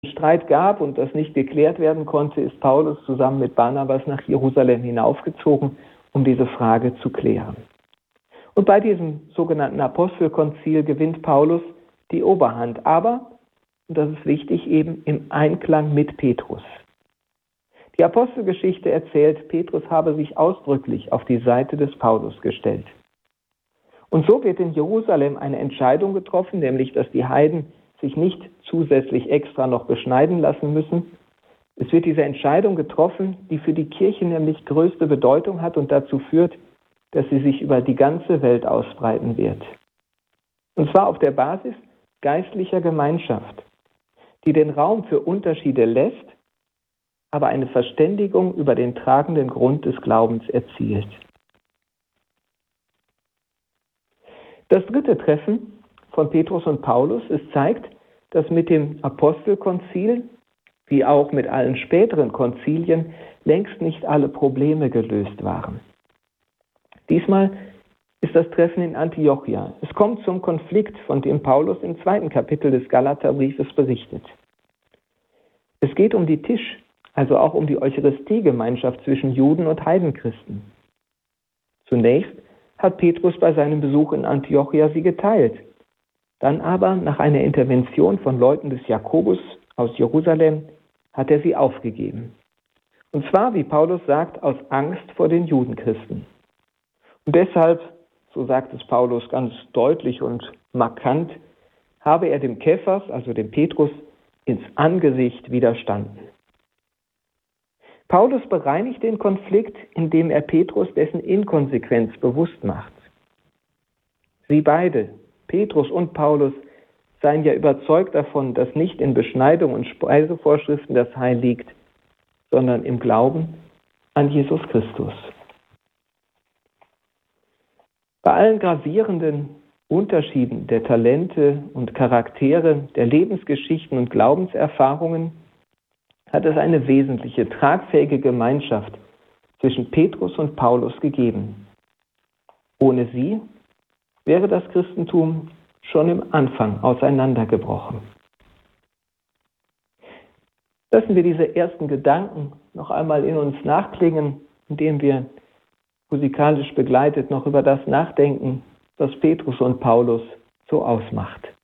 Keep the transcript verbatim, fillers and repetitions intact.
Streit gab und das nicht geklärt werden konnte, ist Paulus zusammen mit Barnabas nach Jerusalem hinaufgezogen, um diese Frage zu klären. Und bei diesem sogenannten Apostelkonzil gewinnt Paulus die Oberhand, aber, und das ist wichtig, eben im Einklang mit Petrus. Die Apostelgeschichte erzählt, Petrus habe sich ausdrücklich auf die Seite des Paulus gestellt. Und so wird in Jerusalem eine Entscheidung getroffen, nämlich, dass die Heiden sich nicht zusätzlich extra noch beschneiden lassen müssen. Es wird diese Entscheidung getroffen, die für die Kirche nämlich größte Bedeutung hat und dazu führt, dass sie sich über die ganze Welt ausbreiten wird. Und zwar auf der Basis geistlicher Gemeinschaft, die den Raum für Unterschiede lässt, aber eine Verständigung über den tragenden Grund des Glaubens erzielt. Das dritte Treffen von Petrus und Paulus, es zeigt, dass mit dem Apostelkonzil, wie auch mit allen späteren Konzilien, längst nicht alle Probleme gelöst waren. Diesmal ist das Treffen in Antiochia. Es kommt zum Konflikt, von dem Paulus im zweiten Kapitel des Galaterbriefes berichtet. Es geht um die Tisch, also auch um die Eucharistie-Gemeinschaft zwischen Juden und Heidenchristen. Zunächst hat Petrus bei seinem Besuch in Antiochia sie geteilt. Dann aber, nach einer Intervention von Leuten des Jakobus aus Jerusalem, hat er sie aufgegeben. Und zwar, wie Paulus sagt, aus Angst vor den Judenchristen. Und deshalb, so sagt es Paulus ganz deutlich und markant, habe er dem Kephas, also dem Petrus, ins Angesicht widerstanden. Paulus bereinigt den Konflikt, indem er Petrus dessen Inkonsequenz bewusst macht. Sie beide, Petrus und Paulus, seien ja überzeugt davon, dass nicht in Beschneidung und Speisevorschriften das Heil liegt, sondern im Glauben an Jesus Christus. Bei allen gravierenden Unterschieden der Talente und Charaktere, der Lebensgeschichten und Glaubenserfahrungen hat es eine wesentliche, tragfähige Gemeinschaft zwischen Petrus und Paulus gegeben. Ohne sie wäre das Christentum schon im Anfang auseinandergebrochen. Lassen wir diese ersten Gedanken noch einmal in uns nachklingen, indem wir musikalisch begleitet noch über das nachdenken, was Petrus und Paulus so ausmacht.